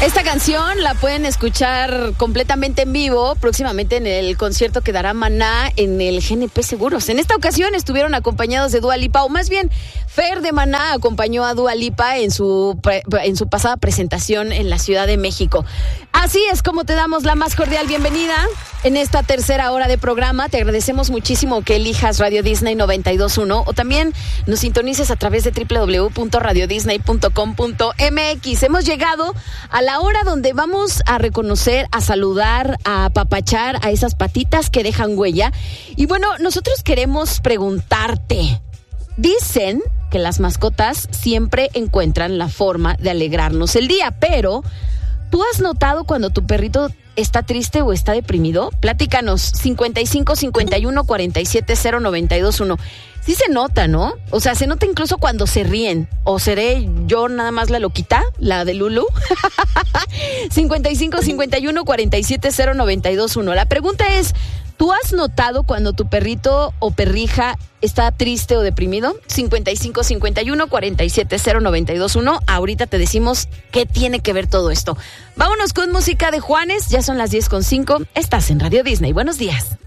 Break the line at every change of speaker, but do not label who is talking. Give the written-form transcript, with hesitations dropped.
Esta canción la pueden escuchar completamente en vivo próximamente en el concierto que dará Maná en el GNP Seguros. En esta ocasión estuvieron acompañados de Dua Lipa, o más bien Fer de Maná acompañó a Dua Lipa en su pasada presentación en la Ciudad de México. Así es como te damos la más cordial bienvenida en esta tercera hora de programa. Te agradecemos muchísimo que elijas Radio Disney 92.1 o también nos sintonices a través de www.radiodisney.com.mx. Hemos llegado a la hora donde vamos a reconocer, a saludar, a apapachar a esas patitas que dejan huella. Y bueno, nosotros queremos preguntarte. Dicen que las mascotas siempre encuentran la forma de alegrarnos el día, pero ¿tú has notado cuando tu perrito está triste o está deprimido? Platícanos, 55 51 47 0921. Sí se nota, ¿no? O sea, se nota incluso cuando se ríen. ¿O seré yo nada más la loquita? ¿La de Lulu? 55 51 47 0921. La pregunta es, ¿tú has notado cuando tu perrito o perrija está triste o deprimido? 55 51 47 0921. Ahorita te decimos qué tiene que ver todo esto. Vámonos con música de Juanes. Ya son las 10:05. Estás en Radio Disney. Buenos días.